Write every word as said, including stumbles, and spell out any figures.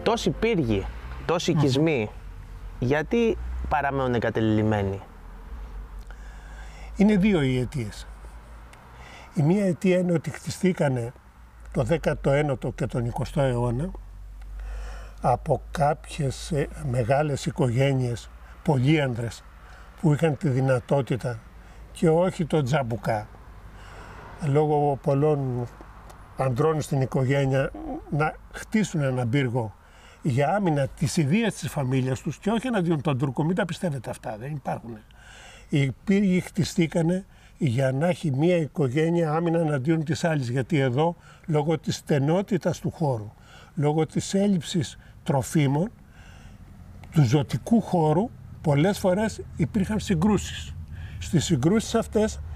τόσοι πύργοι, τόσοι οικισμοί, γιατί παραμένουν εγκατελειμμένοι? Είναι δύο οι αιτίες. Η μία αιτία είναι ότι χτιστήκανε το δέκατο ένατο και τον εικοστό αιώνα από κάποιες μεγάλες οικογένειες, πολύανδρες, που είχαν τη δυνατότητα και όχι το τζαμπουκά, λόγω πολλών ανδρών στην οικογένεια, να χτίσουν έναν πύργο για άμυνα της ιδείας της φαμίλιας τους και όχι εναντίον των Τούρκων. Μην τα πιστεύετε αυτά, δεν υπάρχουν. Οι πύργοι χτιστήκανε για να έχει μία οικογένεια άμυνα εναντίον της άλλης, γιατί εδώ λόγω της στενότητας του χώρου, λόγω της έλλειψης τροφίμων, του ζωτικού χώρου, πολλές φορές υπήρχαν συγκρούσεις. Στις συγκρούσεις αυτές